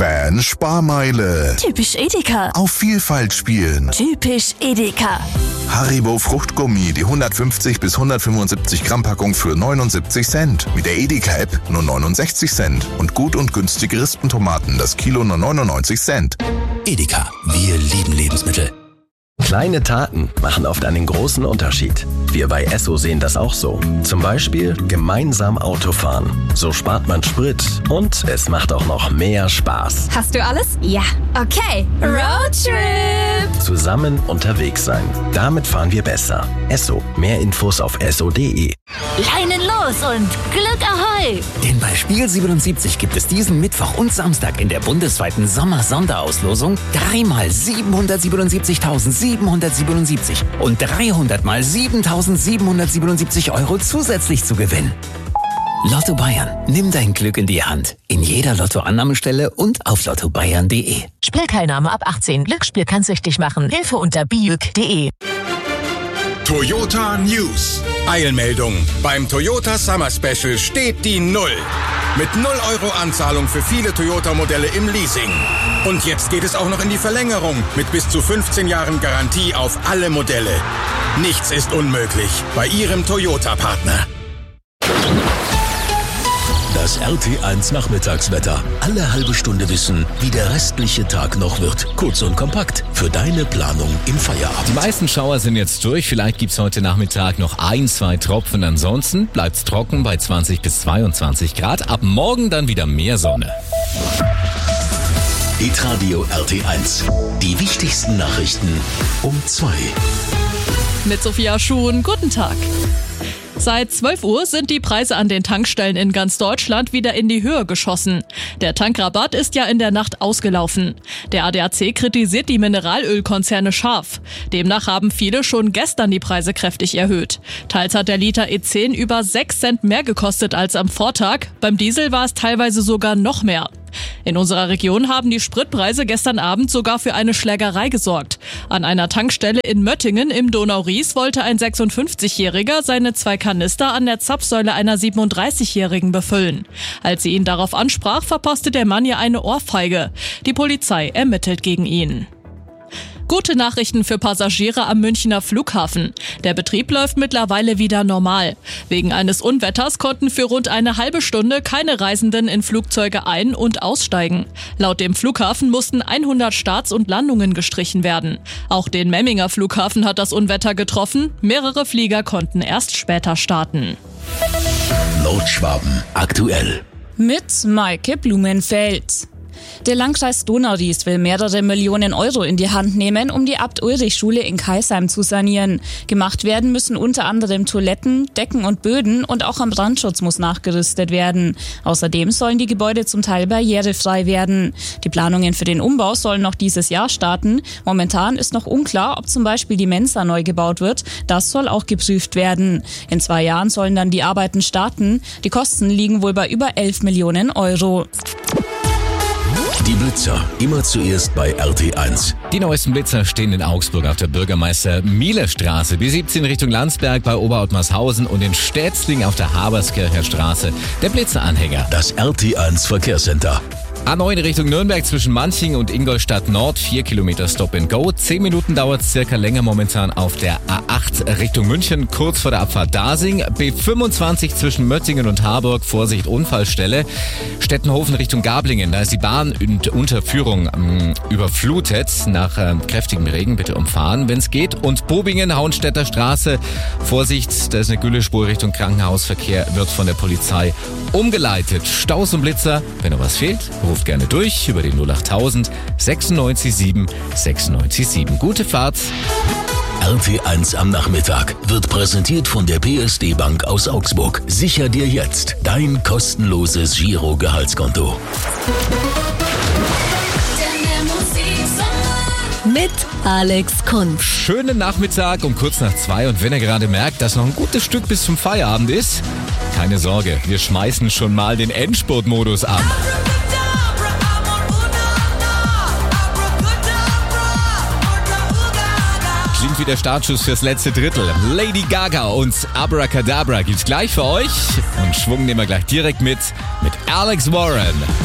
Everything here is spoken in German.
Fan-Sparmeile. Typisch Edeka. Auf Vielfalt spielen. Typisch Edeka. Haribo Fruchtgummi, die 150 bis 175 Gramm Packung für 79 Cent. Mit der Edeka-App nur 69 Cent. Und gut und günstige Rispentomaten, das Kilo nur 99 Cent. Edeka, wir lieben Lebensmittel. Kleine Taten machen oft einen großen Unterschied. Wir bei Esso sehen das auch so. Zum Beispiel gemeinsam Autofahren. So spart man Sprit und es macht auch noch mehr Spaß. Hast du alles? Ja. Okay. Roadtrip! Zusammen unterwegs sein. Damit fahren wir besser. Esso. Mehr Infos auf esso.de. Leinen los und Glück Ahoi! Denn bei Spiel 77 gibt es diesen Mittwoch und Samstag in der bundesweiten Sommer-Sonderauslosung 3 mal 777.777 und 300 mal 7.777 Euro zusätzlich zu gewinnen. Lotto Bayern. Nimm dein Glück in die Hand. In jeder Lottoannahmestelle und auf lottobayern.de. Spielteilnahme ab 18. Glücksspiel kann süchtig machen. Hilfe unter biüg.de. Toyota News. Eilmeldung. Beim Toyota Summer Special steht die 0. Mit 0 Euro Anzahlung für viele Toyota-Modelle im Leasing. Und jetzt geht es auch noch in die Verlängerung mit bis zu 15 Jahren Garantie auf alle Modelle. Nichts ist unmöglich bei Ihrem Toyota-Partner. Das RT1 Nachmittagswetter. Alle halbe Stunde wissen, wie der restliche Tag noch wird. Kurz und kompakt für deine Planung im Feierabend. Die meisten Schauer sind jetzt durch. Vielleicht gibt's heute Nachmittag noch 1-2 Tropfen. Ansonsten bleibt's trocken bei 20 bis 22 Grad. Ab morgen dann wieder mehr Sonne. Hitradio RT1. Die wichtigsten Nachrichten um 2. Mit Sophia Schuhn, guten Tag. Seit 12 Uhr sind die Preise an den Tankstellen in ganz Deutschland wieder in die Höhe geschossen. Der Tankrabatt ist ja in der Nacht ausgelaufen. Der ADAC kritisiert die Mineralölkonzerne scharf. Demnach haben viele schon gestern die Preise kräftig erhöht. Teils hat der Liter E10 über 6 Cent mehr gekostet als am Vortag. Beim Diesel war es teilweise sogar noch mehr. In unserer Region haben die Spritpreise gestern Abend sogar für eine Schlägerei gesorgt. An einer Tankstelle in Möttingen im Donau-Ries wollte ein 56-Jähriger seine 2 Kanister an der Zapfsäule einer 37-Jährigen befüllen. Als sie ihn darauf ansprach, verpasste der Mann ihr eine Ohrfeige. Die Polizei ermittelt gegen ihn. Gute Nachrichten für Passagiere am Münchner Flughafen. Der Betrieb läuft mittlerweile wieder normal. Wegen eines Unwetters konnten für rund eine halbe Stunde keine Reisenden in Flugzeuge ein- und aussteigen. Laut dem Flughafen mussten 100 Starts und Landungen gestrichen werden. Auch den Memminger Flughafen hat das Unwetter getroffen. Mehrere Flieger konnten erst später starten. Nordschwaben aktuell. Mit Maike Blumenfeld. Der Landkreis Donau-Ries will mehrere Millionen Euro in die Hand nehmen, um die Abt-Ulrich-Schule in Kaisheim zu sanieren. Gemacht werden müssen unter anderem Toiletten, Decken und Böden und auch am Brandschutz muss nachgerüstet werden. Außerdem sollen die Gebäude zum Teil barrierefrei werden. Die Planungen für den Umbau sollen noch dieses Jahr starten. Momentan ist noch unklar, ob zum Beispiel die Mensa neu gebaut wird. Das soll auch geprüft werden. In 2 Jahren sollen dann die Arbeiten starten. Die Kosten liegen wohl bei über 11 Millionen Euro. Die Blitzer, immer zuerst bei RT1. Die neuesten Blitzer stehen in Augsburg auf der Bürgermeister-Miele-Straße, B17 Richtung Landsberg bei Oberottmarshausen und in Stätzling auf der Haberskircher Straße. Der Blitzeranhänger. Das RT1 Verkehrscenter. A9 Richtung Nürnberg zwischen Manching und Ingolstadt Nord, 4 Kilometer Stop and Go. 10 Minuten dauert es circa länger momentan auf der A8 Richtung München, kurz vor der Abfahrt Dasing. B25 zwischen Möttingen und Harburg, Vorsicht Unfallstelle. Stettenhofen Richtung Gablingen, da ist die Bahn und Unterführung überflutet. Nach kräftigem Regen bitte umfahren, wenn es geht. Und Bobingen, Hauenstädter Straße, Vorsicht, da ist eine Güllespur Richtung Krankenhausverkehr, wird von der Polizei umgeleitet. Staus und Blitzer, wenn noch was fehlt, ruft gerne durch über den 08000 96 7 96 7. Gute Fahrt. RT1 am Nachmittag wird präsentiert von der PSD Bank aus Augsburg. Sicher dir jetzt dein kostenloses Giro-Gehaltskonto. Mit Alex Kunz. Schönen Nachmittag um kurz nach 2 und wenn ihr gerade merkt, dass noch ein gutes Stück bis zum Feierabend ist, keine Sorge, wir schmeißen schon mal den Endspurtmodus an. Klingt wie der Startschuss fürs letzte Drittel. Lady Gaga und Abracadabra gibt's gleich für euch. Und Schwung nehmen wir gleich direkt mit Alex Warren.